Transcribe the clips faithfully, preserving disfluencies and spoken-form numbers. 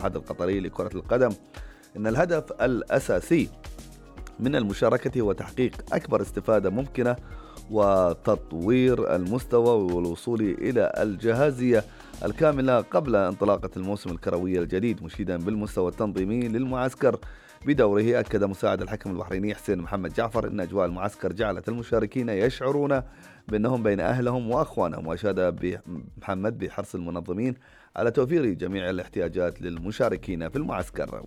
الاتحاد القطري لكرة القدم إن الهدف الأساسي من المشاركة هو تحقيق أكبر استفادة ممكنة وتطوير المستوى والوصول إلى الجاهزية الكاملة قبل انطلاقة الموسم الكروي الجديد، مشيدا بالمستوى التنظيمي للمعسكر. بدوره أكد مساعد الحكم البحريني حسين محمد جعفر أن أجواء المعسكر جعلت المشاركين يشعرون بأنهم بين أهلهم وأخوانهم، وأشاد محمد بحرص المنظمين على توفير جميع الاحتياجات للمشاركين في المعسكر.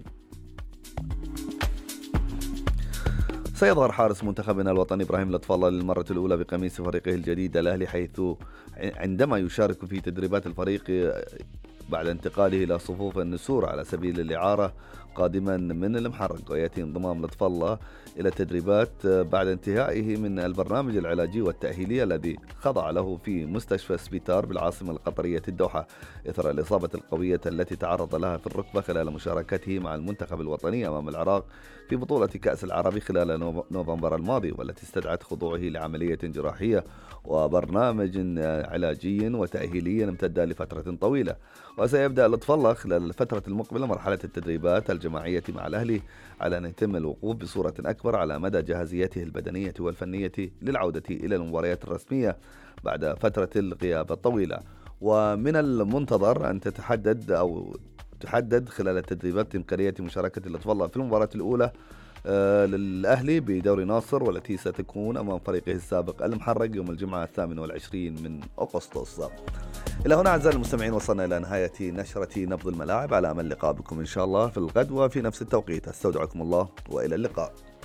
سيظهر حارس منتخبنا الوطني إبراهيم لطف الله للمرة الأولى بقميص فريقه الجديد الأهلي، حيث عندما يشارك في تدريبات الفريق بعد انتقاله إلى صفوف النسور على سبيل الإعارة قادما من المحرق. ويأتي انضمام لطف الله إلى التدريبات بعد انتهائه من البرنامج العلاجي والتأهيلي الذي خضع له في مستشفى سبيتار بالعاصمة القطرية الدوحة إثر الإصابة القوية التي تعرض لها في الركبة خلال مشاركته مع المنتخب الوطني أمام العراق في بطولة كأس العربي خلال نوفمبر الماضي، والتي استدعت خضوعه لعملية جراحية وبرنامج علاجي وتأهيلي امتد لفترة طويلة. وسيبدأ لطف الله خلال الفترة المقبلة مرحلة التدريبات الجماعية مع الأهلي على أن يتم الوقوف بصورة أكبر على مدى جاهزيته البدنية والفنية للعودة إلى المباريات الرسمية بعد فترة الغياب الطويلة. ومن المنتظر أن تتحدد أو تحدد خلال التدريبات إمكانية مشاركة لطف الله في المباراة الأولى آه للأهلي بدوري ناصر، والتي ستكون أمام فريقه السابق المحرق يوم الجمعة الثامن والعشرين من أغسطس. إلى هنا أعزائي المستمعين وصلنا إلى نهاية نشرة نبض الملاعب، على أمل اللقاء بكم إن شاء الله في الغد وفي نفس التوقيت. استودعكم الله وإلى اللقاء.